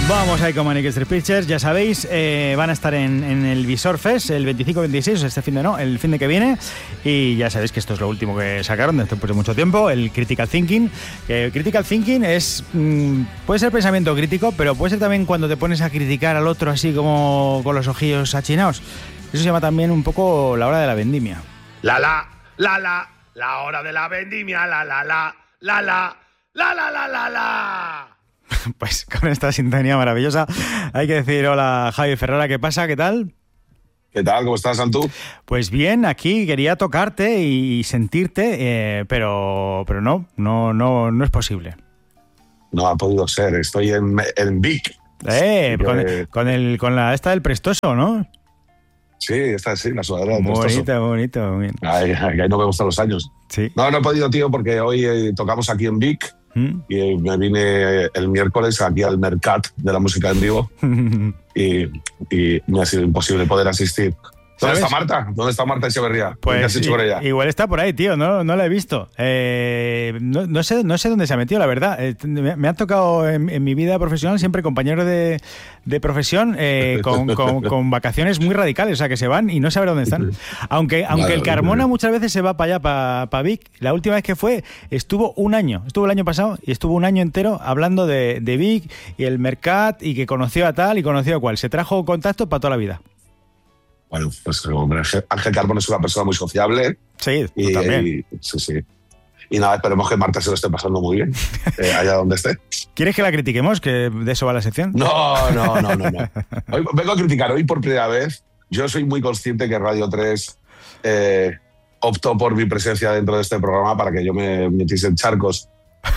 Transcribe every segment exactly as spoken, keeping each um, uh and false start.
Vamos ahí con Manic Street Preachers, ya sabéis, eh, van a estar en, en el Visor Fest el veinticinco veintiséis, o sea, este fin de no, el fin de que viene, y ya sabéis que esto es lo último que sacaron después de mucho tiempo, el Critical Thinking. Que Critical Thinking es, mmm, puede ser pensamiento crítico, pero puede ser también cuando te pones a criticar al otro así como con los ojillos achinados. Eso se llama también un poco la hora de la vendimia. La la, la la, la hora de la vendimia, la la la, la la, la la la la la. Pues con esta sintonía maravillosa hay que decir hola Javi Ferrara, ¿qué pasa? ¿Qué tal? ¿Qué tal? ¿Cómo estás, Santu? Pues bien, aquí quería tocarte y sentirte, eh, pero pero no, no, no, no es posible. No ha podido ser, estoy en, en Vic. Eh, con, que... con, el, con la esta del Prestoso, ¿no? Sí, esta sí, la sudadera del muy Prestoso. Bonito, bonito, muy bien. Ay, ay, ahí no me gustan los años. Sí. No, no he podido, tío, porque hoy eh, tocamos aquí en Vic. ¿Mm? Y me vine el miércoles aquí al Mercat de la música en vivo y, y me ha sido imposible poder asistir. ¿Dónde ¿Sabes? está Marta? ¿Dónde está Marta Echeverría? Pues ¿Qué has hecho con ella? Igual está por ahí, tío, no, no la he visto. Eh, no, no, sé, no sé dónde se ha metido, la verdad. Eh, me, me han tocado en, en mi vida profesional siempre compañeros de, de profesión eh, con, con, con vacaciones muy radicales, o sea, que se van y no saben dónde están. Aunque, aunque vale, el Carmona vale. muchas veces se va para allá, para, para Vic. La última vez que fue, estuvo un año, estuvo el año pasado y estuvo un año entero hablando de, de Vic y el Mercat y que conoció a tal y conoció a cual. Se trajo contacto para toda la vida. Bueno, pues hombre, Ángel Carmona es una persona muy sociable. Sí, y, tú también. Y, sí, sí. Y nada, esperemos que Marta se lo esté pasando muy bien, eh, allá donde esté. ¿Quieres que la critiquemos? ¿Que de eso va la sección? No, no, no, no. no. Hoy, vengo a criticar hoy por primera vez. Yo soy muy consciente que Radio tres eh, optó por mi presencia dentro de este programa para que yo me metiese en charcos.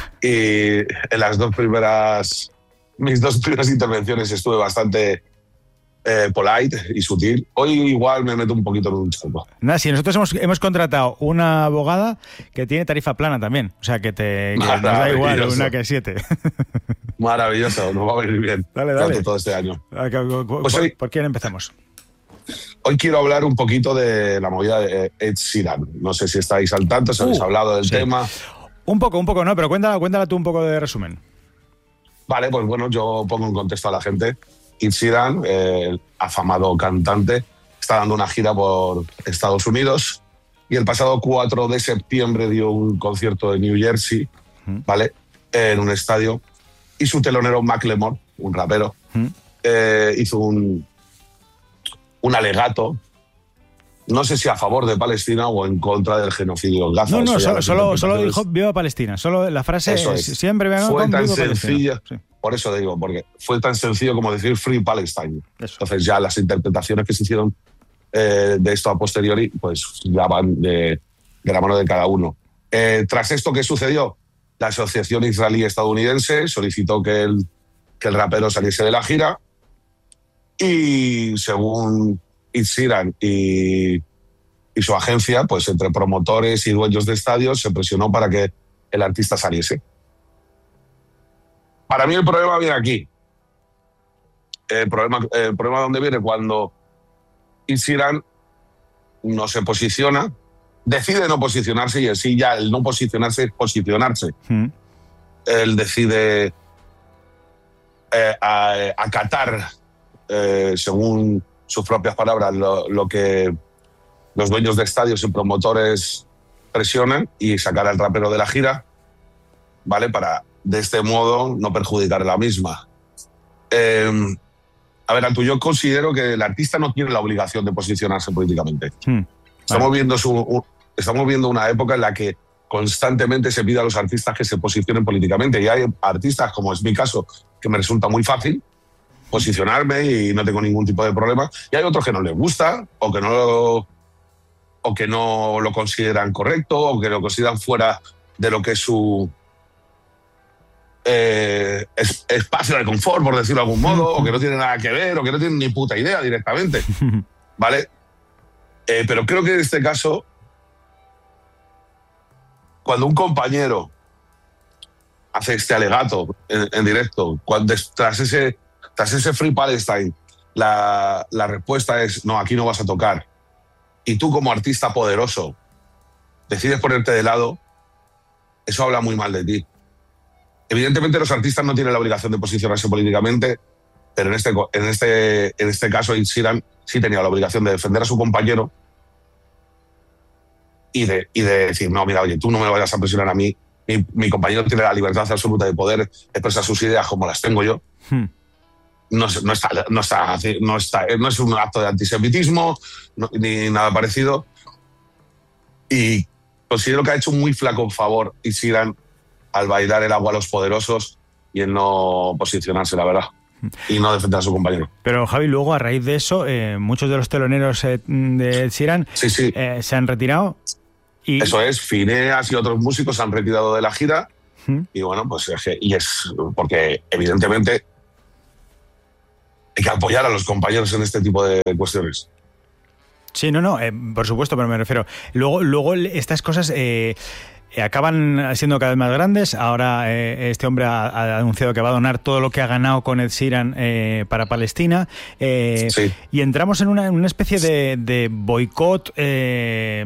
Y en las dos primeras, mis dos primeras intervenciones estuve bastante... Eh, polite y sutil. Hoy igual me meto un poquito en un charco. Nada, si nosotros hemos, hemos contratado una abogada que tiene tarifa plana también. O sea, que te que nos da igual una que siete. Maravilloso, nos va a venir bien. Dale, dale. Todo este año. Pues hoy, ¿por quién empezamos? Hoy quiero hablar un poquito de la movida de Ed Sheeran. No sé si estáis al tanto, si habéis uh, hablado del sí. tema. Un poco, un poco, no, pero cuéntala, cuéntala tú un poco de resumen. Vale, pues bueno, yo pongo en contexto a la gente. Ed Sheeran, eh, el afamado cantante, está dando una gira por Estados Unidos y el pasado cuatro de septiembre dio un concierto en New Jersey, uh-huh. ¿vale? En un estadio, y su telonero Macklemore, un rapero, uh-huh. eh, hizo un, un alegato, no sé si a favor de Palestina o en contra del genocidio en Gaza. No, no, solo, solo, solo dijo viva Palestina, solo la frase Eso es. siempre me fue tan sencilla. Sí. Por eso digo, porque fue tan sencillo como decir Free Palestine. Eso. Entonces ya las interpretaciones que se hicieron eh, de esto a posteriori, pues ya van de, de la mano de cada uno. Eh, tras esto, ¿qué sucedió? La Asociación Israelí-Estadounidense solicitó que el, que el rapero saliese de la gira y según Ed Sheeran y, y su agencia, pues entre promotores y dueños de estadios se presionó para que el artista saliese. Para mí el problema viene aquí. El problema, el problema dónde viene cuando Ed Sheeran no se posiciona, decide no posicionarse y así ya el no posicionarse es posicionarse. Mm. Él decide eh, a, acatar, eh, según sus propias palabras, lo, lo que los dueños de estadios y promotores presionan y sacar al rapero de la gira, ¿vale? Para de este modo no perjudicar a la misma. Eh, a ver, Antu, yo considero que el artista no tiene la obligación de posicionarse políticamente. Hmm, estamos, vale. viendo su, un, estamos viendo una época en la que constantemente se pide a los artistas que se posicionen políticamente y hay artistas, como es mi caso, que me resulta muy fácil posicionarme y no tengo ningún tipo de problema, y hay otros que no les gusta o que no lo, o que no lo consideran correcto o que lo consideran fuera de lo que es su Eh, es, espacio de confort, por decirlo de algún modo, o que no tiene nada que ver, o que no tiene ni puta idea directamente, ¿vale? Eh, pero creo que en este caso, cuando un compañero hace este alegato en, en directo, cuando, tras, ese, tras ese Free Palestine, la, la respuesta es, no, aquí no vas a tocar, y tú como artista poderoso decides ponerte de lado, eso habla muy mal de ti. Evidentemente los artistas no tienen la obligación de posicionarse políticamente Pero en este, en este, en este caso, Ed Sheeran sí tenía la obligación de defender a su compañero y de, y de decir, no, mira, oye, tú no me vayas a presionar a mí. Mi, mi compañero tiene la libertad absoluta de poder expresar sus ideas como las tengo yo. Hmm. No, no, está, no, está, no, está, no es un acto de antisemitismo no, ni nada parecido. Y considero que ha hecho un muy flaco favor Ed Sheeran al bailar el agua a los poderosos y en no posicionarse, la verdad, y no defender a su compañero. Pero Javi, luego a raíz de eso, eh, muchos de los teloneros eh, de Ed Sheeran sí, sí. Eh, se han retirado. Y... Eso es, Phineas y otros músicos se han retirado de la gira. ¿Mm? Y bueno, pues y es porque evidentemente hay que apoyar a los compañeros en este tipo de cuestiones. Sí, no, no, eh, por supuesto, pero me refiero. Luego, luego estas cosas eh, acaban siendo cada vez más grandes. Ahora eh, este hombre ha, ha anunciado que va a donar todo lo que ha ganado con Ed Sheeran eh, para Palestina. Eh, sí. Y entramos en una, en una especie de, de boicot eh,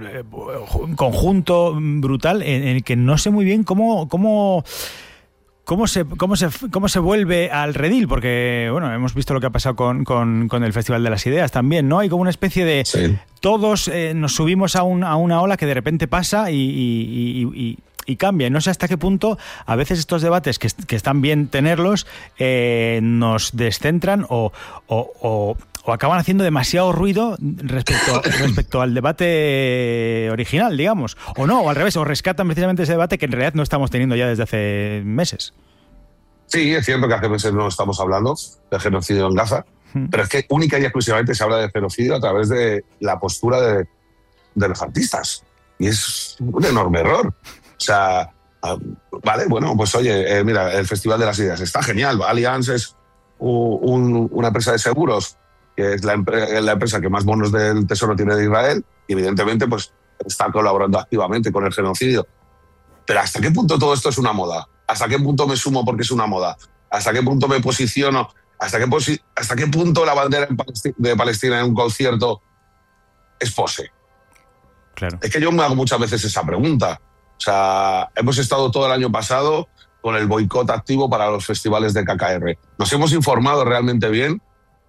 conjunto brutal en, en el que no sé muy bien cómo... cómo ¿Cómo se, cómo, se, ¿Cómo se vuelve al redil? Porque, bueno, hemos visto lo que ha pasado con, con, con el Festival de las Ideas también, ¿no? Hay como una especie de... Sí. Todos eh, nos subimos a, un, a una ola que de repente pasa y, y, y, y, y cambia. No sé hasta qué punto a veces estos debates, que, que están bien tenerlos, eh, nos descentran o... o, o o acaban haciendo demasiado ruido respecto, respecto al debate original, digamos. O no, o al revés, o rescatan precisamente ese debate que en realidad no estamos teniendo ya desde hace meses. Sí, es cierto que hace meses no estamos hablando del genocidio en Gaza, hmm. pero es que única y exclusivamente se habla de genocidio a través de la postura de, de los artistas. Y es un enorme error. O sea, vale, bueno, pues oye, eh, mira, el Festival de las Ideas está genial. Allianz es un, un, una empresa de seguros que es la, empre- la empresa que más bonos del Tesoro tiene de Israel, y evidentemente pues, está colaborando activamente con el genocidio. Pero ¿hasta qué punto todo esto es una moda? ¿Hasta qué punto me sumo porque es una moda? ¿Hasta qué punto me posiciono? ¿Hasta qué, posi- hasta qué punto la bandera de Palestina en un concierto es pose? Claro. Es que yo me hago muchas veces esa pregunta. O sea, hemos estado todo el año pasado con el boicot activo para los festivales de K K R. ¿Nos hemos informado realmente bien?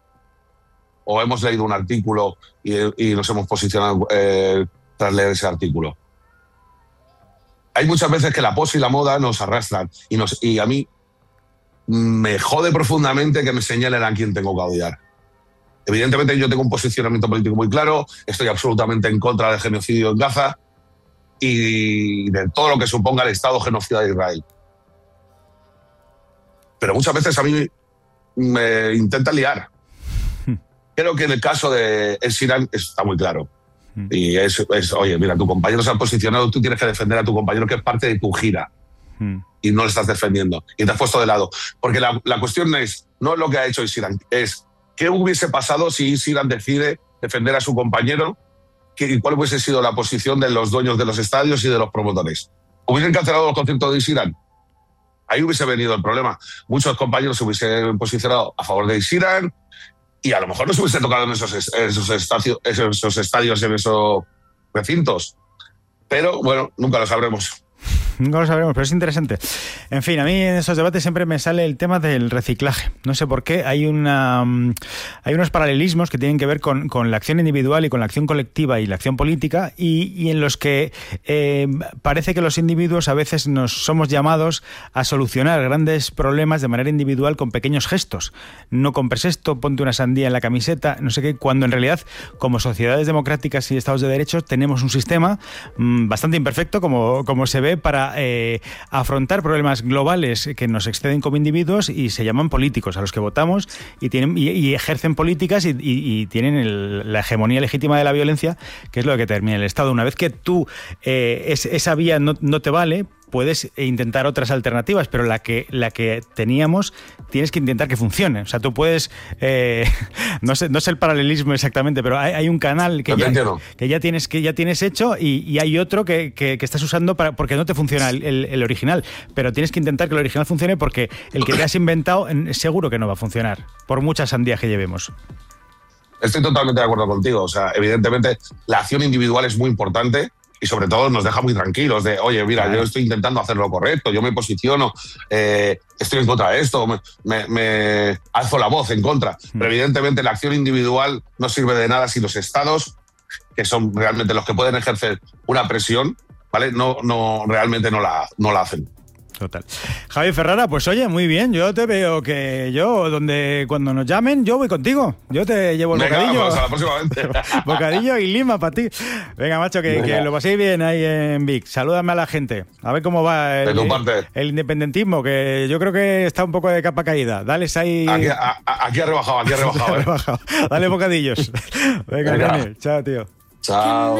¿O hemos leído un artículo y, y nos hemos posicionado eh, tras leer ese artículo? Hay muchas veces que la pose y la moda nos arrastran y, nos, y a mí me jode profundamente que me señalen a quién tengo que odiar. Evidentemente yo tengo un posicionamiento político muy claro, estoy absolutamente en contra del genocidio en Gaza y de todo lo que suponga el Estado genocida de Israel. Pero muchas veces a mí me intentan liar. Creo que en el caso de Ed Sheeran está muy claro. Y es, es, oye, mira, tu compañero se ha posicionado, tú tienes que defender a tu compañero que es parte de tu gira. Mm. Y no le estás defendiendo. Y te has puesto de lado. Porque la, la cuestión es, no es lo que ha hecho Ed Sheeran, es qué hubiese pasado si Ed Sheeran decide defender a su compañero y cuál hubiese sido la posición de los dueños de los estadios y de los promotores. ¿Hubiesen cancelado los conciertos de Ed Sheeran? Ahí hubiese venido el problema. Muchos compañeros se hubiesen posicionado a favor de Ed Sheeran, y a lo mejor no se hubiese tocado en esos, esos, estadio, esos estadios, en esos recintos. Pero, bueno, nunca lo sabremos. Nunca lo sabremos, pero es interesante. En fin, a mí en esos debates siempre me sale el tema del reciclaje. No sé por qué, hay una hay unos paralelismos que tienen que ver con, con la acción individual y con la acción colectiva y la acción política, y, y en los que eh, parece que los individuos a veces nos somos llamados a solucionar grandes problemas de manera individual con pequeños gestos. No compres esto, ponte una sandía en la camiseta, no sé qué, cuando en realidad, como sociedades democráticas y estados de derecho, tenemos un sistema mmm, bastante imperfecto, como, como se ve, para Eh, afrontar problemas globales que nos exceden como individuos, y se llaman políticos, a los que votamos y tienen y, y ejercen políticas y, y, y tienen el, la hegemonía legítima de la violencia, que es lo que termina el Estado. Una vez que tú eh, es, esa vía no, no te vale, puedes intentar otras alternativas, pero la que la que teníamos tienes que intentar que funcione. O sea, tú puedes, eh, no sé, no sé el paralelismo exactamente, pero hay, hay un canal que, ya, que ya tienes que ya tienes hecho y, y hay otro que, que, que estás usando para, porque no te funciona el, el, el original, pero tienes que intentar que el original funcione, porque el que te has inventado seguro que no va a funcionar, por muchas sandías que llevemos. Estoy totalmente de acuerdo contigo. O sea, evidentemente la acción individual es muy importante, y sobre todo nos deja muy tranquilos de, oye, mira, claro. yo estoy intentando hacer lo correcto, yo me posiciono, eh, estoy en contra de esto, me, me, me alzo la voz en contra. Mm. Pero evidentemente la acción individual no sirve de nada si los estados, que son realmente los que pueden ejercer una presión, ¿vale? No, no, realmente no la, no la hacen. Total. Javi Ferrara, pues oye, muy bien. Yo te veo que yo, donde cuando nos llamen, yo voy contigo. Yo te llevo el Venga, bocadillo. Vamos a la próxima vez. Bocadillo y lima para ti. Venga, macho, que, que lo paséis bien ahí en Vic. Salúdame a la gente. A ver cómo va el, el, el independentismo, que yo creo que está un poco de capa caída. Dale ahí. Aquí, a, aquí ha rebajado, aquí ha rebajado. ¿eh? rebajado. Dale bocadillos. Venga, Venga. Dani. Chao, tío. Chao.